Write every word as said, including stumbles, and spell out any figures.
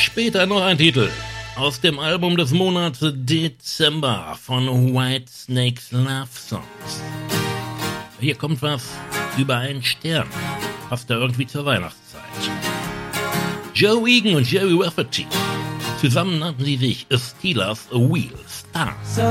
Später noch ein Titel aus dem Album des Monats Dezember von Whitesnakes Love Songs. Hier kommt was über einen Stern. Passt da irgendwie zur Weihnachtszeit. Joe Egan und Jerry Rafferty. Zusammen nannten sie sich A Steelers A Wheel Star. So